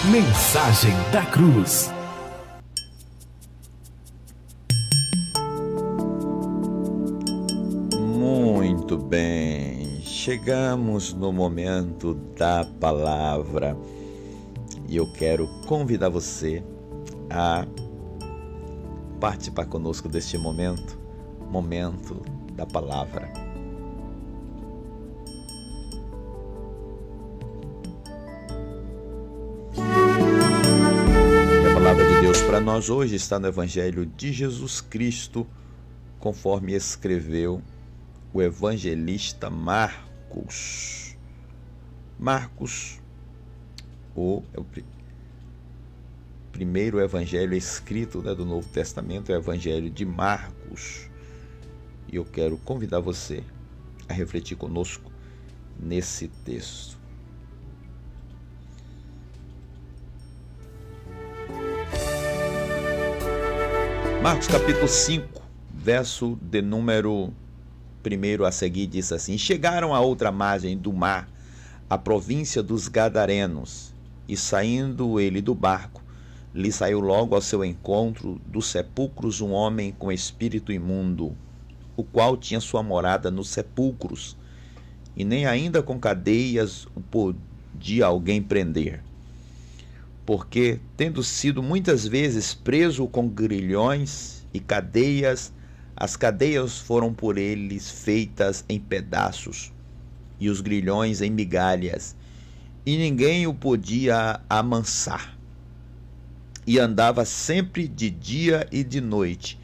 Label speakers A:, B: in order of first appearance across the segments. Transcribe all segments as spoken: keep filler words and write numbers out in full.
A: Mensagem da Cruz.
B: Muito bem, chegamos no momento da palavra e eu quero convidar você a participar conosco deste momento, momento da palavra. E a palavra de Deus para nós hoje está no Evangelho de Jesus Cristo, conforme escreveu o evangelista Marcos. Marcos, o, é o primeiro evangelho escrito, né, do Novo Testamento, é o Evangelho de Marcos. E eu quero convidar você a refletir conosco nesse texto. Marcos capítulo cinco, verso de número primeiro a seguir, diz assim: chegaram à outra margem do mar, a província dos Gadarenos, e saindo ele do barco, lhe saiu logo ao seu encontro dos sepulcros um homem com espírito imundo, o qual tinha sua morada nos sepulcros, e nem ainda com cadeias o podia alguém prender, porque, tendo sido muitas vezes preso com grilhões e cadeias, as cadeias foram por eles feitas em pedaços, e os grilhões em migalhas, e ninguém o podia amansar. E andava sempre de dia e de noite,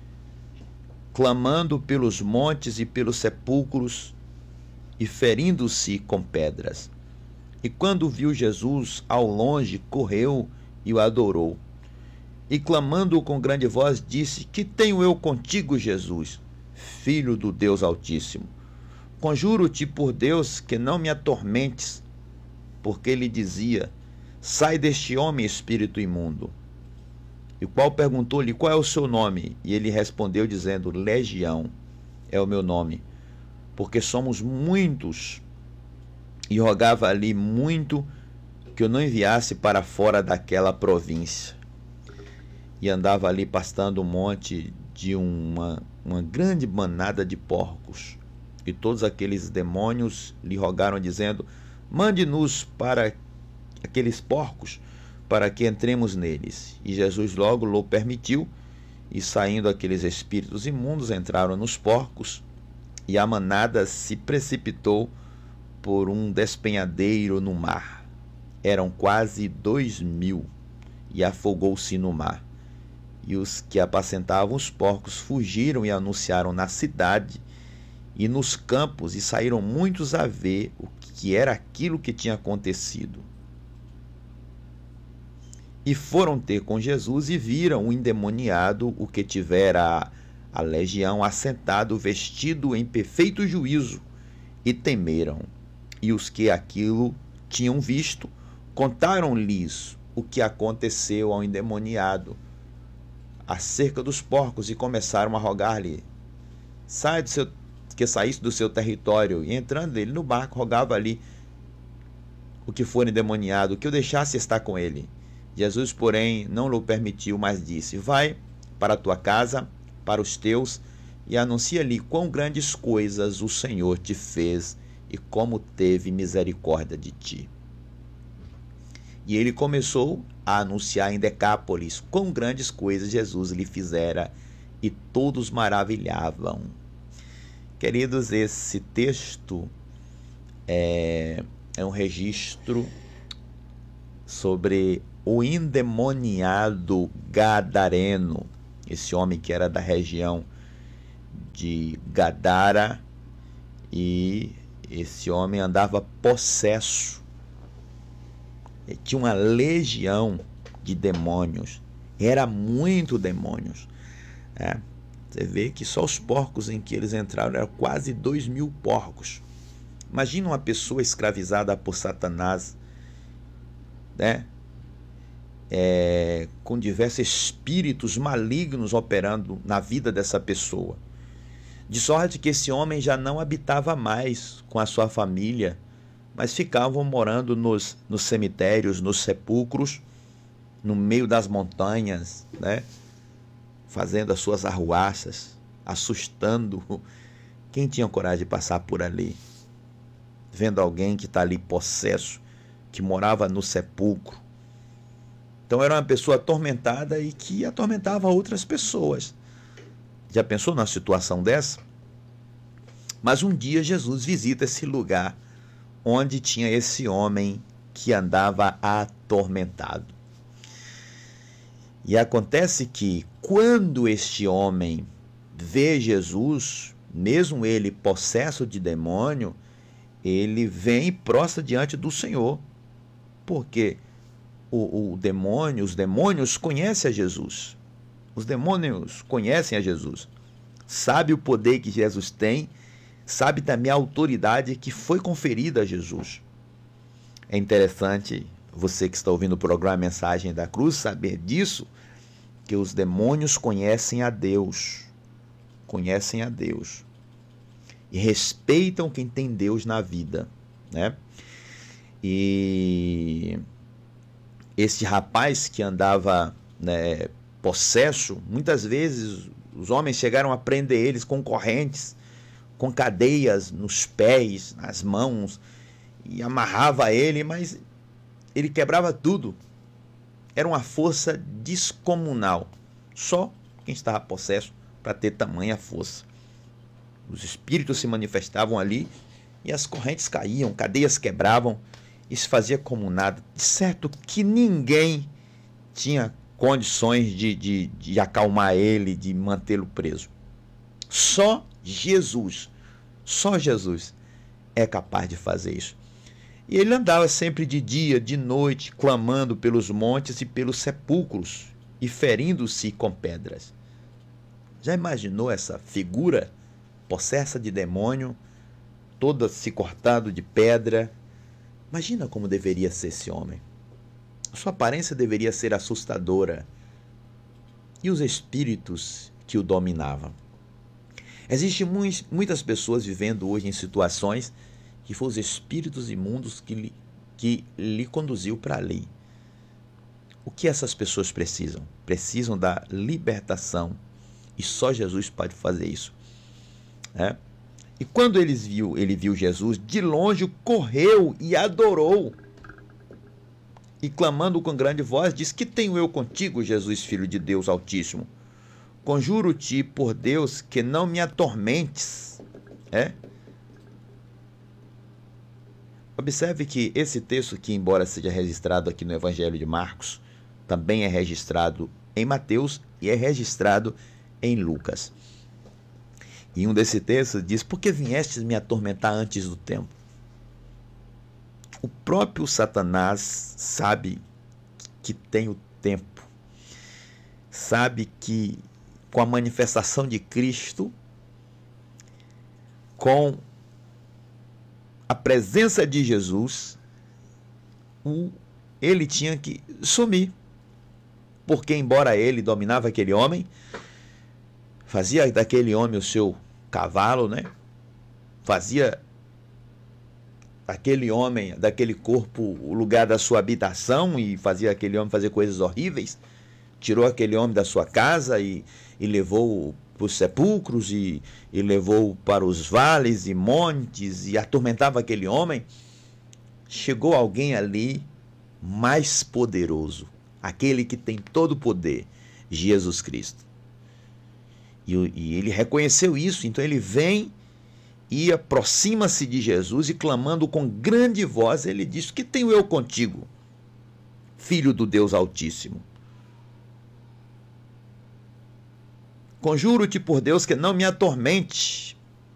B: clamando pelos montes e pelos sepulcros, e ferindo-se com pedras. E quando viu Jesus ao longe, correu e o adorou. E clamando com grande voz, disse: que tenho eu contigo, Jesus, Filho do Deus Altíssimo? Conjuro-te por Deus que não me atormentes. Porque ele dizia: sai deste homem, espírito imundo. E o qual perguntou-lhe: qual é o seu nome? E ele respondeu dizendo: Legião é o meu nome, porque somos muitos. E rogava-lhe muito que eu não enviasse para fora daquela província. E andava ali pastando um monte de uma, uma grande manada de porcos. E todos aqueles demônios lhe rogaram, dizendo: mande-nos para aqueles porcos, para que entremos neles. E Jesus logo lhe permitiu, e saindo aqueles espíritos imundos, entraram nos porcos, e a manada se precipitou por um despenhadeiro no mar. Eram quase dois mil, e afogou-se no mar. E os que apacentavam os porcos fugiram e anunciaram na cidade e nos campos, e saíram muitos a ver o que era aquilo que tinha acontecido. E foram ter com Jesus e viram o endemoniado, o que tivera a, a legião, assentado, vestido em perfeito juízo, e temeram. E os que aquilo tinham visto contaram-lhes o que aconteceu ao endemoniado acerca dos porcos, e começaram a rogar-lhe: sai do seu, que saísse do seu território. E entrando ele no barco, rogava-lhe o que for endemoniado, que o deixasse estar com ele. Jesus, porém, não lhe permitiu, mas disse: vai para a tua casa, para os teus, e anuncia-lhe quão grandes coisas o Senhor te fez, e como teve misericórdia de ti. E ele começou a anunciar em Decápolis quão grandes coisas Jesus lhe fizera, e todos maravilhavam. Queridos, esse texto é, é um registro sobre o endemoniado gadareno, esse homem que era da região de Gadara, e esse homem andava possesso. Ele tinha uma legião de demônios. Era muito demônios. É, você vê que só os porcos em que eles entraram eram quase dois mil porcos. Imagina uma pessoa escravizada por Satanás, né? É, com diversos espíritos malignos operando na vida dessa pessoa. De sorte que esse homem já não habitava mais com a sua família mas ficavam morando nos, nos cemitérios, nos sepulcros, no meio das montanhas, né? Fazendo as suas arruaças, assustando quem tinha coragem de passar por ali, vendo alguém que está ali possesso, que morava no sepulcro. Então era uma pessoa atormentada e que atormentava outras pessoas. Já pensou numa situação dessa? Mas um dia Jesus visita esse lugar onde tinha esse homem que andava atormentado. E acontece que quando este homem vê Jesus, mesmo ele possesso de demônio, ele vem e prostra diante do Senhor, porque o, o demônio, os demônios conhecem a Jesus. Os demônios conhecem a Jesus, sabe o poder que Jesus tem, sabe também a autoridade que foi conferida a Jesus. É interessante você que está ouvindo o programa Mensagem da Cruz saber disso, que os demônios conhecem a Deus, conhecem a Deus e respeitam quem tem Deus na vida, né? E esse rapaz que andava, né, possesso, muitas vezes os homens chegaram a prender eles com correntes, com cadeias nos pés, nas mãos, e amarrava ele, mas ele quebrava tudo. Era uma força descomunal. Só quem estava possesso para ter tamanha força. Os espíritos se manifestavam ali e as correntes caíam, cadeias quebravam e se fazia como nada. De certo que ninguém tinha condições de, de, de acalmar ele, de mantê-lo preso. Só Jesus, só Jesus é capaz de fazer isso. E ele andava sempre de dia, de noite, clamando pelos montes e pelos sepulcros e ferindo-se com pedras. Já imaginou essa figura possessa de demônio, toda se cortado de pedra? Imagina como deveria ser esse homem. A sua aparência deveria ser assustadora. E os espíritos que o dominavam? Existem muitas pessoas vivendo hoje em situações que foram os espíritos imundos que lhe, que lhe conduziu para ali. O que essas pessoas precisam? Precisam da libertação. E só Jesus pode fazer isso. É? E quando eles viu, ele viu Jesus, de longe correu e adorou. E clamando com grande voz, disse: que tenho eu contigo, Jesus, Filho de Deus Altíssimo? Conjuro-te por Deus que não me atormentes. É? Observe que esse texto, que embora seja registrado aqui no Evangelho de Marcos, também é registrado em Mateus e é registrado em Lucas. E um desses textos diz: por que viestes me atormentar antes do tempo? O próprio Satanás sabe que tem o tempo, sabe que com a manifestação de Cristo, com a presença de Jesus, ele tinha que sumir. Porque, embora ele dominava aquele homem, fazia daquele homem o seu cavalo, né? Fazia daquele homem, daquele corpo, o lugar da sua habitação e fazia aquele homem fazer coisas horríveis. Tirou aquele homem da sua casa e, e levou para os sepulcros e, e levou para os vales e montes e atormentava aquele homem. Chegou alguém ali mais poderoso, aquele que tem todo o poder, Jesus Cristo. E, e ele reconheceu isso, então ele vem e aproxima-se de Jesus e, clamando com grande voz, ele diz: que tenho eu contigo, Filho do Deus Altíssimo? Conjuro-te por Deus que não me atormente.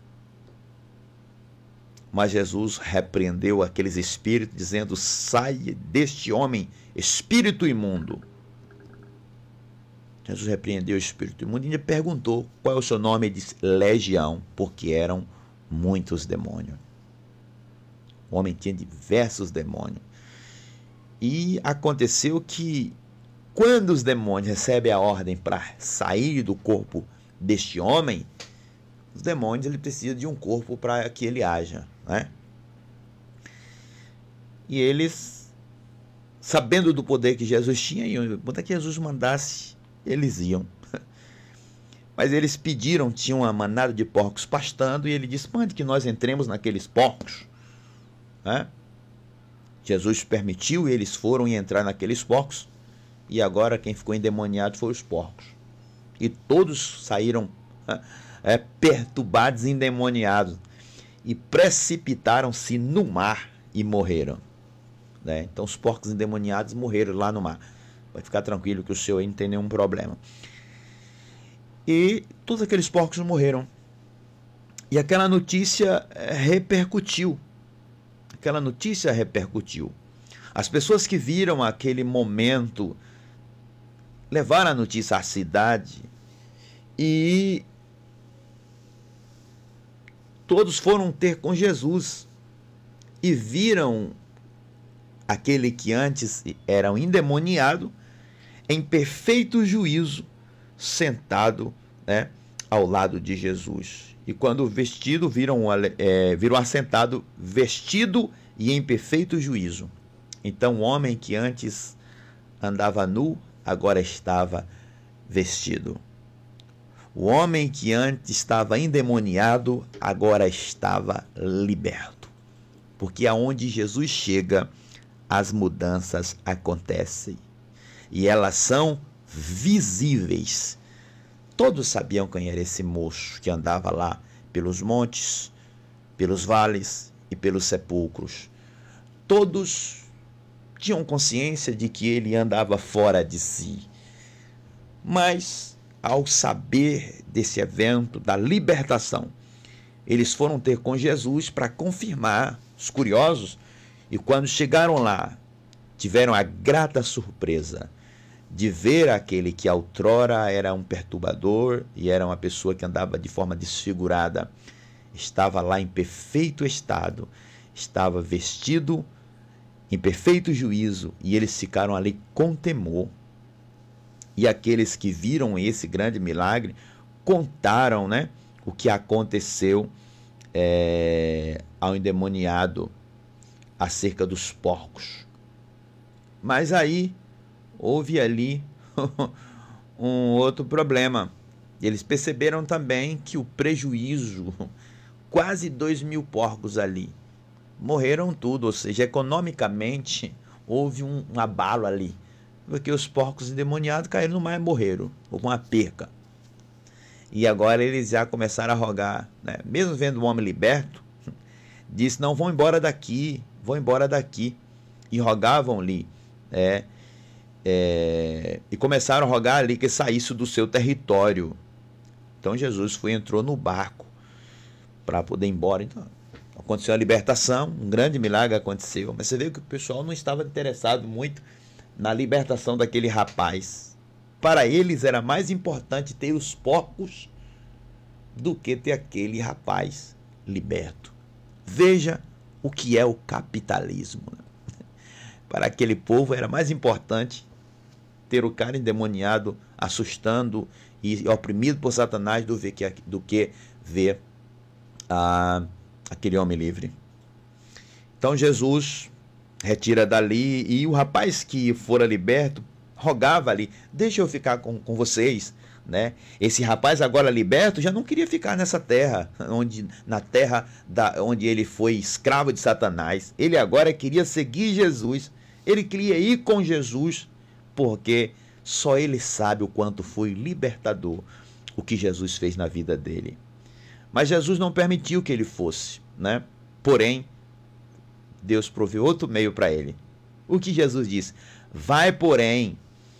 B: Mas Jesus repreendeu aqueles espíritos, dizendo: sai deste homem, espírito imundo. Jesus repreendeu o espírito imundo e lhe perguntou qual é o seu nome. Ele disse: Legião, porque eram muitos demônios. O homem tinha diversos demônios. E aconteceu que, quando os demônios recebem a ordem para sair do corpo deste homem, os demônios ele precisa de um corpo para que ele haja, né? E eles, sabendo do poder que Jesus tinha, iam. Quando é que Jesus mandasse, eles iam. Mas eles pediram, tinha uma manada de porcos pastando, e ele disse, mande que nós entremos naqueles porcos. Né? Jesus permitiu, e eles foram e entraram naqueles porcos, e agora quem ficou endemoniado foram os porcos. E todos saíram é, perturbados e endemoniados, e precipitaram-se no mar e morreram. Né? Então os porcos endemoniados morreram lá no mar. Pode ficar tranquilo que o senhor aí não tem nenhum problema. E todos aqueles porcos morreram. E aquela notícia repercutiu. Aquela notícia repercutiu. As pessoas que viram aquele momento levaram a notícia à cidade e todos foram ter com Jesus e viram aquele que antes era um endemoniado em perfeito juízo, sentado, né, ao lado de Jesus. E quando vestido, viram, é, viram assentado, vestido e em perfeito juízo. Então o homem que antes andava nu, agora estava vestido. O homem que antes estava endemoniado, agora estava liberto. Porque aonde Jesus chega, as mudanças acontecem. E elas são visíveis. Todos sabiam quem era esse moço que andava lá pelos montes, pelos vales e pelos sepulcros. Todos tinham consciência de que ele andava fora de si. Mas, ao saber desse evento, da libertação, eles foram ter com Jesus para confirmar, os curiosos, e quando chegaram lá, tiveram a grata surpresa de ver aquele que outrora era um perturbador e era uma pessoa que andava de forma desfigurada, estava lá em perfeito estado, estava vestido em perfeito juízo, e eles ficaram ali com temor. E aqueles que viram esse grande milagre contaram, né, o que aconteceu é, ao endemoniado acerca dos porcos. Mas aí houve ali um outro problema. Eles perceberam também que o prejuízo, quase dois mil porcos ali, morreram tudo, ou seja, economicamente houve um, um abalo ali, porque os porcos endemoniados caíram no mar e morreram, houve uma perca. E agora eles já começaram a rogar, né? Mesmo vendo o homem liberto, disse, não, vão embora daqui, vão embora daqui. E rogavam-lhe, é, é, e começaram a rogar ali que saísse do seu território. Então Jesus foi, entrou no barco para poder ir embora. Então aconteceu a libertação, um grande milagre aconteceu, mas você vê que o pessoal não estava interessado muito na libertação daquele rapaz. Para eles era mais importante ter os porcos do que ter aquele rapaz liberto. Veja o que é o capitalismo. Para aquele povo era mais importante ter o cara endemoniado, assustando e oprimido por Satanás do que, do que ver ah, aquele homem livre. Então Jesus retira dali, e o rapaz que fora liberto rogava ali, deixa eu ficar com, com vocês, né? Esse rapaz agora liberto já não queria ficar nessa terra, onde, na terra da, onde ele foi escravo de Satanás. Ele agora queria seguir Jesus, ele queria ir com Jesus, porque só ele sabe o quanto foi libertador o que Jesus fez na vida dele. Mas Jesus não permitiu que ele fosse, né? Porém, Deus proveu outro meio para ele. O que Jesus disse? Vai, porém,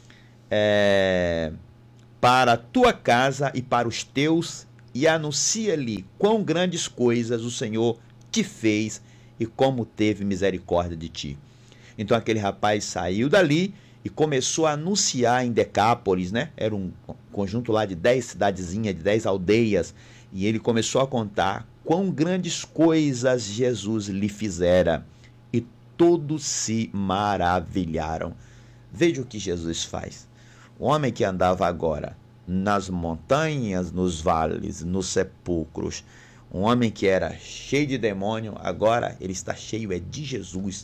B: é, para a tua casa e para os teus, e anuncia-lhe quão grandes coisas o Senhor te fez e como teve misericórdia de ti. Então aquele rapaz saiu dali e começou a anunciar em Decápolis, né? Era um conjunto lá de dez cidadezinhas, de dez aldeias, e ele começou a contar quão grandes coisas Jesus lhe fizera, e todos se maravilharam. Veja o que Jesus faz. O homem que andava agora nas montanhas, nos vales, nos sepulcros, um homem que era cheio de demônio, agora ele está cheio é de Jesus,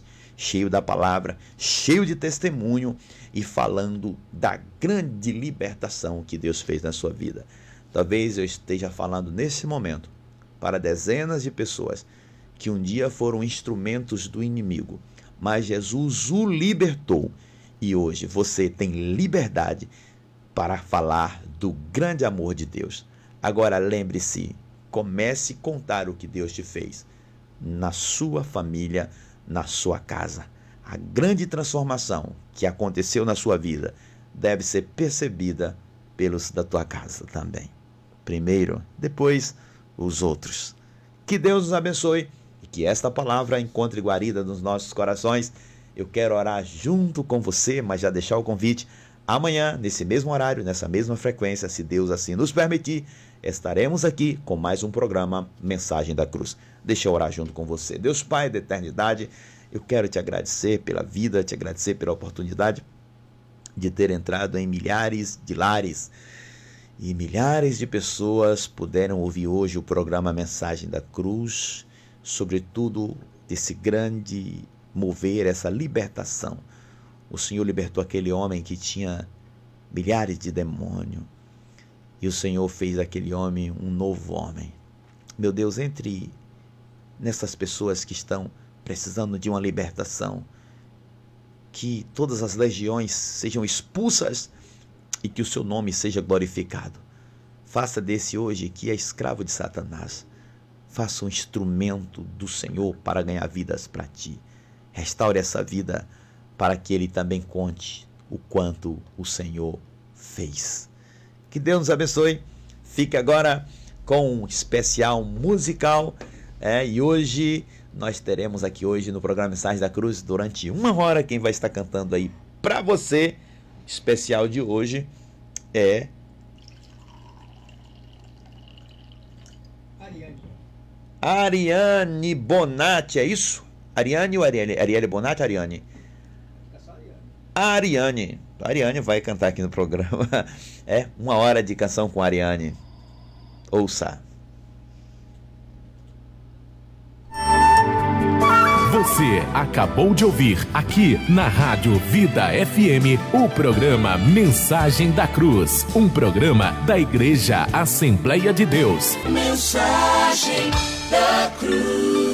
B: cheio da palavra, cheio de testemunho e falando da grande libertação que Deus fez na sua vida. Talvez eu esteja falando nesse momento para dezenas de pessoas que um dia foram instrumentos do inimigo, mas Jesus o libertou e hoje você tem liberdade para falar do grande amor de Deus. Agora lembre-se, comece a contar o que Deus te fez na sua família, na sua casa. A grande transformação que aconteceu na sua vida deve ser percebida pelos da tua casa também. Primeiro, depois os outros. Que Deus nos abençoe e que esta palavra encontre guarida nos nossos corações. Eu quero orar junto com você, mas já deixar o convite. Amanhã, nesse mesmo horário, nessa mesma frequência, se Deus assim nos permitir, estaremos aqui com mais um programa Mensagem da Cruz. Deixa eu orar junto com você. Deus Pai da eternidade, eu quero te agradecer pela vida, te agradecer pela oportunidade de ter entrado em milhares de lares e milhares de pessoas puderam ouvir hoje o programa Mensagem da Cruz, sobretudo desse grande mover, essa libertação. O Senhor libertou aquele homem que tinha milhares de demônios e o Senhor fez aquele homem um novo homem. Meu Deus, entre nessas pessoas que estão precisando de uma libertação, que todas as legiões sejam expulsas e que o seu nome seja glorificado. Faça desse hoje que é escravo de Satanás, faça um instrumento do Senhor para ganhar vidas para ti. Restaure essa vida para que ele também conte o quanto o Senhor fez. Que Deus nos abençoe. Fique agora com um especial musical. É, e hoje nós teremos aqui hoje no programa Mensagem da Cruz, durante uma hora, quem vai estar cantando aí para você, especial de hoje, é Ariane. Ariane Bonatti, é isso? Ariane ou Ariane? Ariane Bonatti, Ariane? É só Ariane. Ariane. A Ariane vai cantar aqui no programa. É uma hora de canção com a Ariane. Ouça.
A: Você acabou de ouvir aqui na Rádio Vida F M o programa Mensagem da Cruz, um programa da Igreja Assembleia de Deus.
C: Mensagem da Cruz.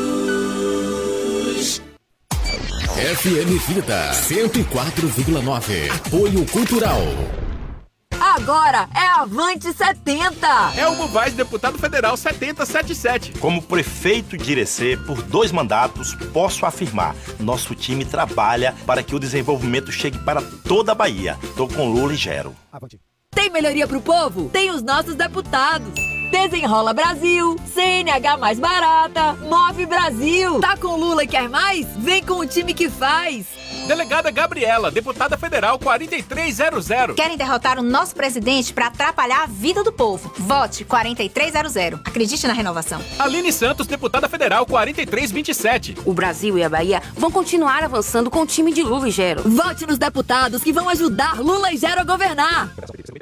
A: F M Vida cento e quatro vírgula nove. Apoio Cultural.
D: Agora é Avante setenta.
E: É o Movais Deputado Federal setenta setenta e sete.
F: Como prefeito de Irecê, por dois mandatos, posso afirmar, nosso time trabalha para que o desenvolvimento chegue para toda a Bahia. Tô com Lula e Gero.
D: Tem melhoria pro povo? Tem os nossos deputados. Desenrola Brasil, C N H mais barata, Move Brasil. Tá com Lula e quer mais? Vem com o time que faz.
E: Delegada Gabriela, deputada federal quarenta e três zero zero.
G: Querem derrotar o nosso presidente para atrapalhar a vida do povo? Vote quarenta e três zero zero. Acredite na renovação.
E: Aline Santos, deputada federal quarenta e três vinte e sete.
H: O Brasil e a Bahia vão continuar avançando com o time de Lula e Gero.
D: Vote nos deputados que vão ajudar Lula e Gero a governar.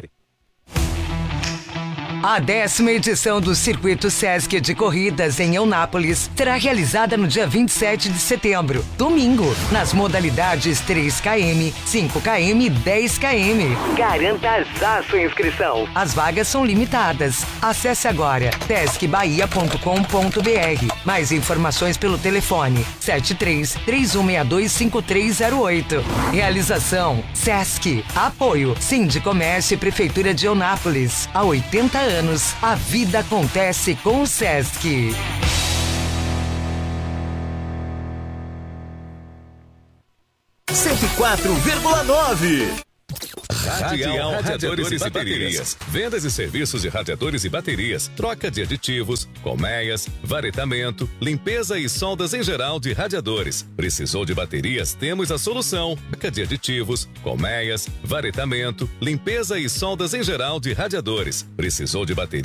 I: A décima edição do Circuito Sesc de Corridas em Eunápolis será realizada no dia vinte e sete de setembro, domingo, nas modalidades três quilômetros, cinco quilômetros e dez quilômetros. Garanta já sua inscrição. As vagas são limitadas. Acesse agora sesc bahia ponto com ponto br. Mais informações pelo telefone sete três três um seis dois cinco três zero oito. Realização Sesc. Apoio Sindicomércio e Prefeitura de Eunápolis. Há oitenta anos. anos, a vida acontece com o Sesc.
A: cento e quatro vírgula nove.
J: Radial Radiadores e Baterias. Vendas e serviços de radiadores e baterias, troca de aditivos, colmeias, varetamento, limpeza e soldas em geral de radiadores. Precisou de baterias? Temos a solução. Troca de aditivos, colmeias, varetamento, limpeza e soldas em geral de radiadores. Precisou de baterias?